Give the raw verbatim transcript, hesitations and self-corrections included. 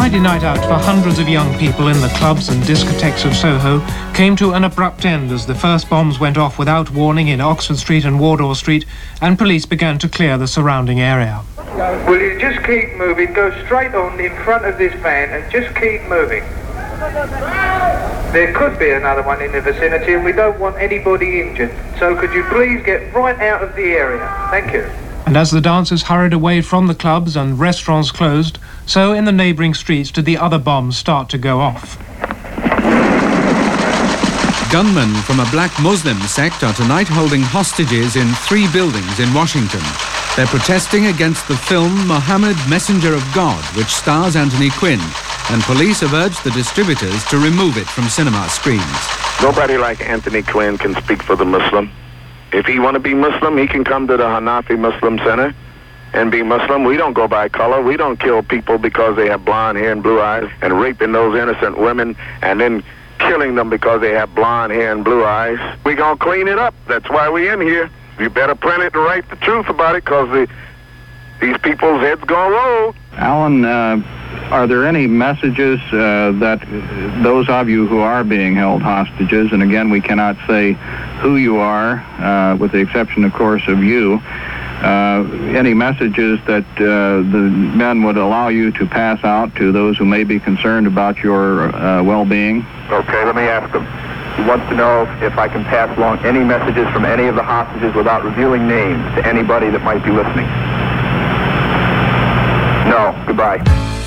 Friday night out for hundreds of young people in the clubs and discotheques of Soho came to an abrupt end as the first bombs went off without warning in Oxford Street and Wardour Street, and police began to clear the surrounding area. Will you just keep moving, go straight on in front of this van and just keep moving? There could be another one in the vicinity and we don't want anybody injured, so could you please get right out of the area? Thank you. And as the dancers hurried away from the clubs and restaurants closed, so in the neighbouring streets did the other bombs start to go off. Gunmen from a black Muslim sect are tonight holding hostages in three buildings in Washington. They're protesting against the film Mohammed, Messenger of God, which stars Anthony Quinn, and police have urged the distributors to remove it from cinema screens. Nobody like Anthony Quinn can speak for the Muslim. If he want to be Muslim, he can come to the Hanafi Muslim Center and be Muslim. We don't go by color. We don't kill people because they have blonde hair and blue eyes and raping those innocent women and then killing them because they have blonde hair and blue eyes. We gonna clean it up. That's why we in here. You better print it and write the truth about it, because the, these people's heads gonna roll. Alan, uh, are there any messages uh, that those of you who are being held hostages, and again we cannot say who you are, uh, with the exception of course of you, uh, any messages that uh, the men would allow you to pass out to those who may be concerned about your uh, well-being? Okay, let me ask them. He wants to know if I can pass along any messages from any of the hostages without revealing names to anybody that might be listening. No. Goodbye.